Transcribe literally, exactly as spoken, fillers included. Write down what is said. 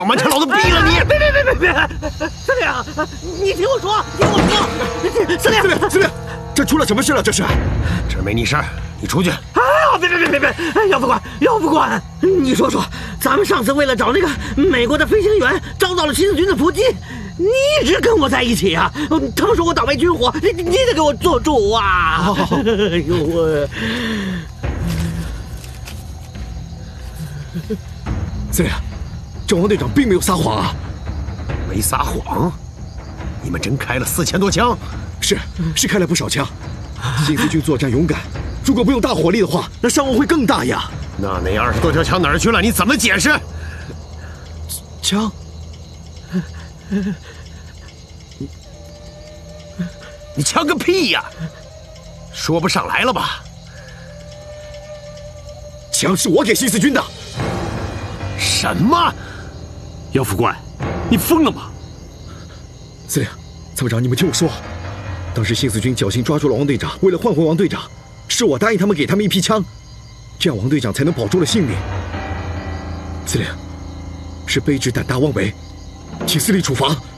我们这老子毙了你！ 别别别别别！司令，你听我说，听我说，司令， 司令，司令，这出了什么事了？这是？ 这没你事儿，你出去。 哎呀，别别别别别！姚副官，姚副官，你说说，咱们上次为了找那个美国的飞行员，遭到了新四军的伏击。你一直跟我在一起啊！他们说我倒霉军火，你你得给我做主啊！哎呦我。 司令，这王队长并没有撒谎啊！ 没撒谎？你们真开了四千多枪？ 是，是开了不少枪。新四军作战勇敢，如果不用大火力的话，那伤亡会更大呀。 那那二十多条枪哪儿去了？你怎么解释？ 枪？ 你你枪个屁呀！说不上来了吧？ 枪是我给新四军的。 什么？ 姚副官，你疯了吗？ 司令，参谋长，你们听我说，当时新四军侥幸抓住了王队长，为了换回王队长，是我答应他们给他们一批枪，这样王队长才能保住了性命。司令，是卑职胆大妄为，请司令处罚。